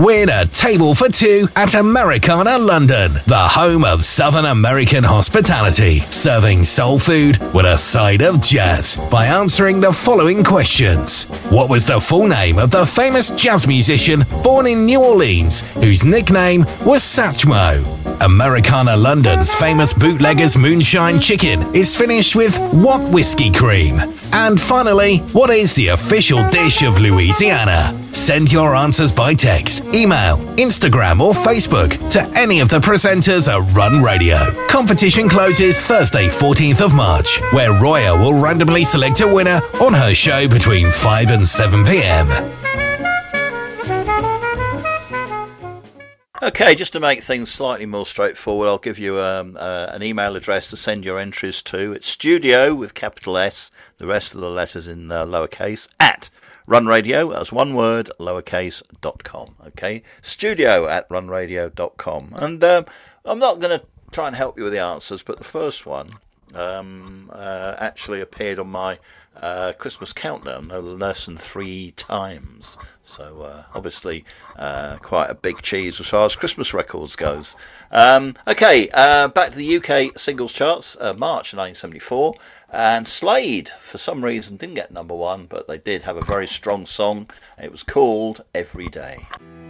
Win a table for two at Americana London, the home of Southern American hospitality, serving soul food with a side of jazz by answering the following questions. What was the full name of the famous jazz musician born in New Orleans, whose nickname was Satchmo? Americana London's famous bootlegger's moonshine chicken is finished with what whiskey cream? And finally, what is the official dish of Louisiana? Send your answers by text, email, Instagram or Facebook to any of the presenters at Run Radio. Competition closes Thursday 14th of March, where Roya will randomly select a winner on her show between 5 and 7 p.m. Okay, just to make things slightly more straightforward, I'll give you an email address to send your entries to. It's studio with capital S, the rest of the letters in lowercase, at runradio, that's one word, lowercase.com. Okay, studio at runradio.com. And I'm not going to try and help you with the answers, but the first one actually appeared on my Christmas countdown no less than 3 times. So obviously quite a big cheese as far as Christmas records goes. Okay, back to the UK singles charts, March 1974. And Slade, for some reason, didn't get number 1, but they did have a very strong song. It was called Every Day.